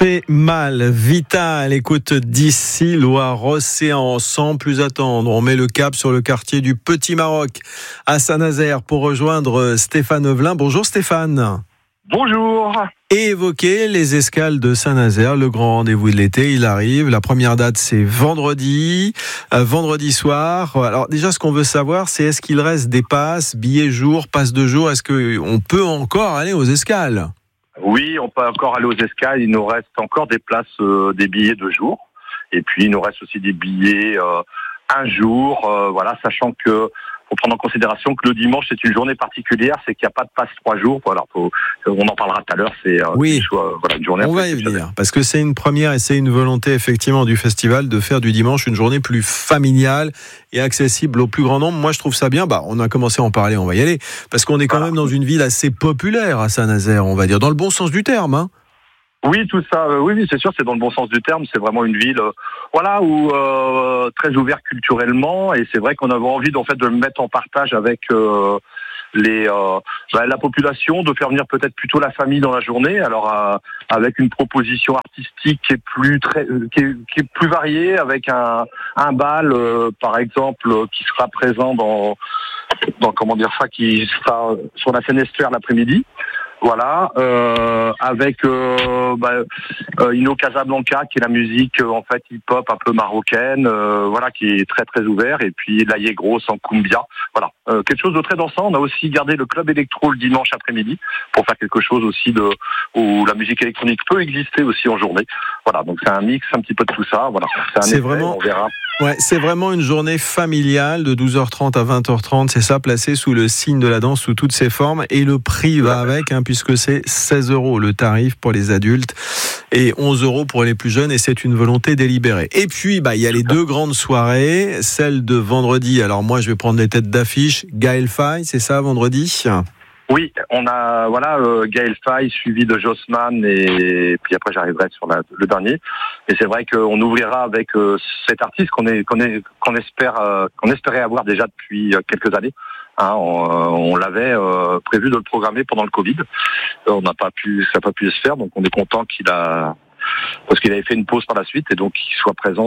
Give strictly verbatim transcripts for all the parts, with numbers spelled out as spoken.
fait mal. Vital, écoute, d'ici Loire-Océan, sans plus attendre, on met le cap sur le quartier du Petit Maroc à Saint-Nazaire pour rejoindre Stéphane Ovelin. Bonjour Stéphane. Bonjour. Et évoquer les escales de Saint-Nazaire, le grand rendez-vous de l'été, il arrive. La première date, c'est vendredi, euh, vendredi soir. Alors déjà, ce qu'on veut savoir, c'est est-ce qu'il reste des passes, billets jour, passes de jour? Est-ce qu'on peut encore aller aux escales? Oui, on peut encore aller aux escales. Il nous reste encore des places, euh, des billets de jour. Et puis, il nous reste aussi des billets euh, un jour. Euh, voilà, sachant que faut prendre en considération que le dimanche, c'est une journée particulière. C'est qu'il n'y a pas de passe trois jours. Voilà, faut, on en parlera tout à l'heure. C'est euh, oui. une, choix, voilà, une journée. On va y venir. Parce que c'est une première et c'est une volonté, effectivement, du festival de faire du dimanche une journée plus familiale et accessible au plus grand nombre. Moi, je trouve ça bien. Bah, on a commencé à en parler, on va y aller. Parce qu'on est quand voilà. même dans une ville assez populaire à Saint-Nazaire, on va dire, dans le bon sens du terme, hein. Oui, tout ça, euh, oui, oui, c'est sûr, c'est dans le bon sens du terme. C'est vraiment une ville, euh, voilà, où euh, très ouverte culturellement, et c'est vrai qu'on avait envie, en fait, de le mettre en partage avec euh, les euh, bah, la population, de faire venir peut-être plutôt la famille dans la journée. Alors, euh, avec une proposition artistique qui est plus très, euh, qui, est, qui est plus variée, avec un un bal, euh, par exemple, euh, qui sera présent dans dans comment dire ça, qui sera sur la scène estuaire l'après-midi. Voilà, euh, avec euh, bah, euh, Ino Casablanca, qui est la musique euh, en fait hip-hop un peu marocaine, euh, voilà, qui est très très ouvert, et puis La Yegros en cumbia, voilà, euh, quelque chose de très dansant. On a aussi gardé le club électro le dimanche après-midi pour faire quelque chose aussi de où la musique électronique peut exister aussi en journée. Voilà, donc c'est un mix un petit peu de tout ça. Voilà, c'est, un c'est effet, vraiment. On verra. Ouais, c'est vraiment une journée familiale de douze heures trente à vingt heures trente, c'est ça, placé sous le signe de la danse sous toutes ses formes, et le prix va avec, hein, puisque c'est seize euros le tarif pour les adultes et onze euros pour les plus jeunes, et c'est une volonté délibérée. Et puis, bah, il y a les deux grandes soirées, celle de vendredi. Alors moi, je vais prendre les têtes d'affiche. Gaël Faye, c'est ça, vendredi? Oui, on a voilà euh, Gaël Faye suivi de Jossman, et puis après j'arriverai sur la, le dernier. Et c'est vrai qu'on ouvrira avec euh, cet artiste qu'on est qu'on est qu'on espère euh, qu'on espérait avoir déjà depuis quelques années. Hein, on, on l'avait euh, prévu de le programmer pendant le Covid. On n'a pas pu, ça n'a pas pu se faire, donc on est content qu'il a. Parce qu'il avait fait une pause par la suite, et donc qu'il soit présent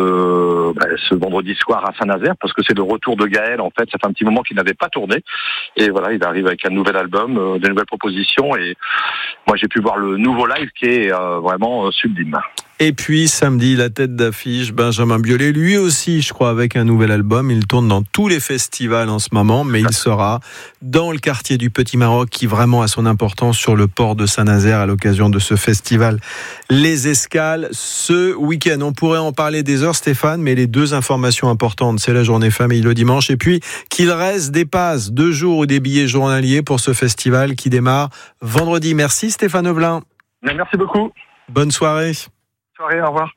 ce, bah, ce vendredi soir à Saint-Nazaire, parce que c'est le retour de Gaël. En fait, ça fait un petit moment qu'il n'avait pas tourné, et voilà, il arrive avec un nouvel album, euh, des nouvelles propositions, et moi j'ai pu voir le nouveau live qui est euh, vraiment euh, sublime. Et puis samedi, la tête d'affiche, Benjamin Biolay, lui aussi, je crois, avec un nouvel album. Il tourne dans tous les festivals en ce moment, mais il sera dans le quartier du Petit Maroc, qui vraiment a son importance sur le port de Saint-Nazaire à l'occasion de ce festival Les Escales ce week-end. On pourrait en parler des heures, Stéphane, mais les deux informations importantes, c'est la journée famille le dimanche, et puis qu'il reste des passes de jour ou des billets journaliers pour ce festival qui démarre vendredi. Merci Stéphane Ovelin. Merci beaucoup. Bonne soirée. Soirée, au revoir.